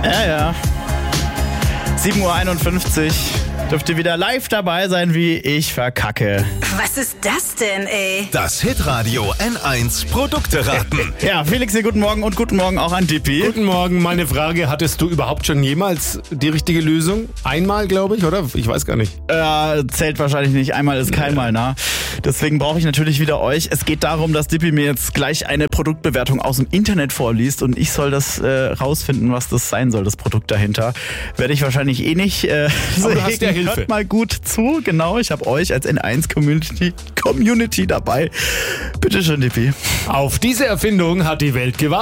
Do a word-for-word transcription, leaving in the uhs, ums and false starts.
Ja, ja. sieben Uhr einundfünfzig. Dürft ihr wieder live dabei sein, wie ich verkacke. Was ist das denn, ey? Das Hitradio N eins Produkte raten. Ja, Felix hier, guten Morgen und guten Morgen auch an Dippi. Guten Morgen, meine Frage, hattest du überhaupt schon jemals die richtige Lösung? Einmal, glaube ich, oder? Ich weiß gar nicht. Äh, zählt wahrscheinlich nicht. Einmal ist keinmal nah. Deswegen brauche ich natürlich wieder euch. Es geht darum, dass Dippi mir jetzt gleich eine Produktbewertung aus dem Internet vorliest und ich soll das äh, rausfinden, was das sein soll, das Produkt dahinter. Werde ich wahrscheinlich eh nicht äh, Aber du hast ja Hilfe. Hört mal gut zu. Genau, ich habe euch als N eins Community, Community dabei. Bitte schön, Dippi. Auf diese Erfindung hat die Welt gewartet.